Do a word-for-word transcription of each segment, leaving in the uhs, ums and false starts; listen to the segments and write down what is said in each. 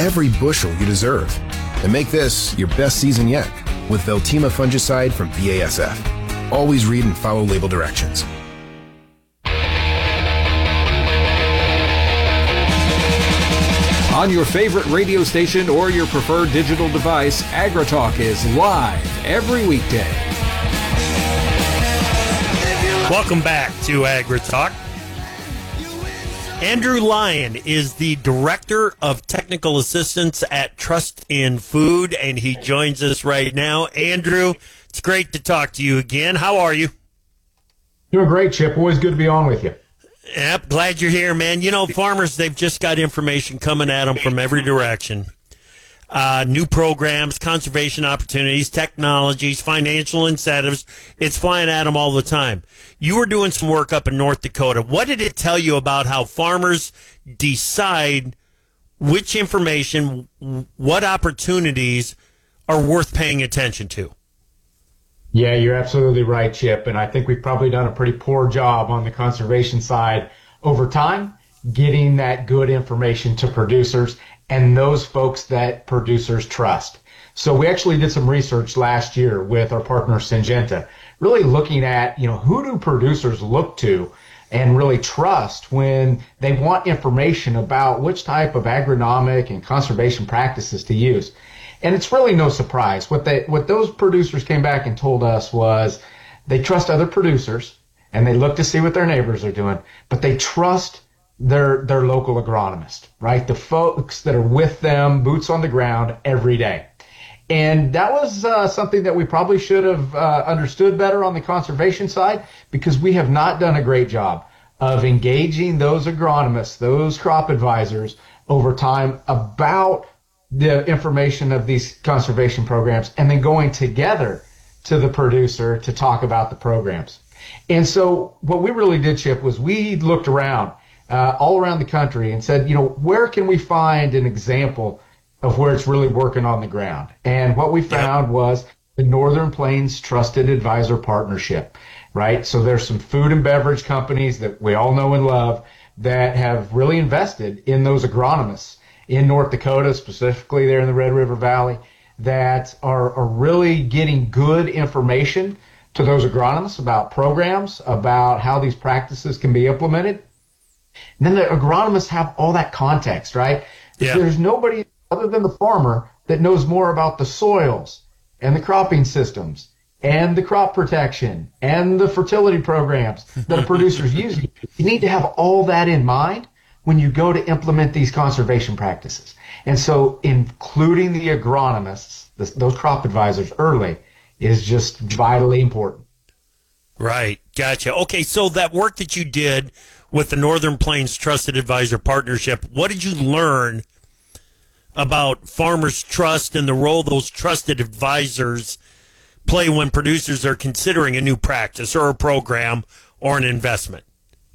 every bushel you deserve. And make this your best season yet with Veltima fungicide from B A S F. Always read and follow label directions. On your favorite radio station or your preferred digital device, AgriTalk is live every weekday. Welcome back to AgriTalk. Andrew Lyon is the Director of Technical Assistance at Trust in Food, and he joins us right now. Andrew, it's great to talk to you again. How are you? Doing great, Chip. Always good to be on with you. Yep, glad you're here, man. You know, farmers, they've just got information coming at them from every direction. Uh, new programs, conservation opportunities, technologies, financial incentives. It's flying at them all the time. You were doing some work up in North Dakota. What did it tell you about how farmers decide which information, what opportunities are worth paying attention to? Yeah, you're absolutely right, Chip. And I think we've probably done a pretty poor job on the conservation side over time, getting that good information to producers and those folks that producers trust. So we actually did some research last year with our partner Syngenta, really looking at, you know, who do producers look to and really trust when they want information about which type of agronomic and conservation practices to use. And it's really no surprise. What they, what those producers came back and told us was they trust other producers and they look to see what their neighbors are doing, but they trust their, their local agronomist, right? The folks that are with them, boots on the ground every day. And that was uh, something that we probably should have uh, understood better on the conservation side, because we have not done a great job of engaging those agronomists, those crop advisors over time about the information of these conservation programs and then going together to the producer to talk about the programs. And so what we really did, Chip, was we looked around uh, all around the country and said, you know, where can we find an example of where it's really working on the ground? And what we found was the Northern Plains Trusted Advisor Partnership, right? So there's some food and beverage companies that we all know and love that have really invested in those agronomists in North Dakota, specifically there in the Red River Valley, that are, are really getting good information to those agronomists about programs, about how these practices can be implemented. And then the agronomists have all that context, right? Yeah. There's nobody other than the farmer that knows more about the soils and the cropping systems and the crop protection and the fertility programs that a producer's using. You need to have all that in mind when you go to implement these conservation practices. And so including the agronomists, the, those crop advisors early, is just vitally important. Right. Gotcha. Okay, so that work that you did with the Northern Plains Trusted Advisor Partnership, what did you learn about farmers' trust and the role those trusted advisors play when producers are considering a new practice or a program or an investment?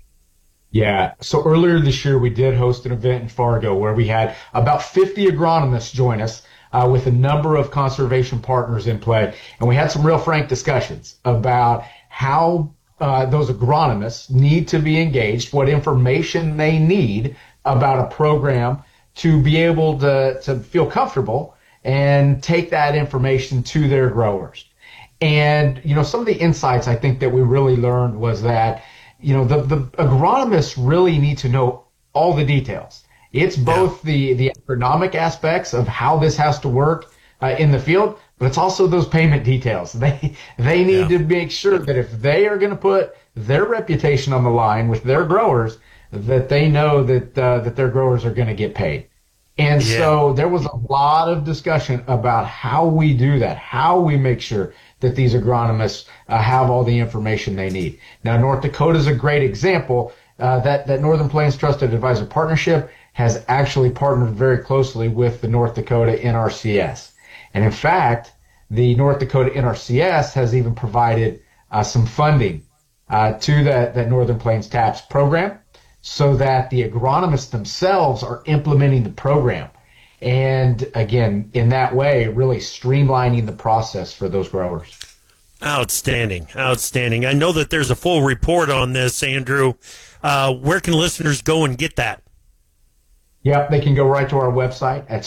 Yeah. So earlier this year, we did host an event in Fargo where we had about fifty agronomists join us uh, with a number of conservation partners in play. And we had some real frank discussions about how uh, those agronomists need to be engaged, what information they need about a program to be able to, to feel comfortable and take that information to their growers. And, you know, some of the insights I think that we really learned was that, you know, the, the agronomists really need to know all the details. It's both the, the agronomic aspects of how this has to work uh, in the field, but it's also those payment details. They they need yeah. to make sure that if they are going to put their reputation on the line with their growers, that they know that uh, that their growers are going to get paid. And yeah. so there was a lot of discussion about how we do that, how we make sure that these agronomists uh, have all the information they need. Now, North Dakota is a great example. Uh, that, that Northern Plains Trusted Advisor Partnership has actually partnered very closely with the North Dakota N R C S. And in fact, the North Dakota N R C S has even provided uh, some funding uh, to that, that Northern Plains TAPS program so that the agronomists themselves are implementing the program. And again, in that way, really streamlining the process for those growers. Outstanding. Outstanding. I know that there's a full report on this, Andrew. Uh, where can listeners go and get that? Yep, they can go right to our website at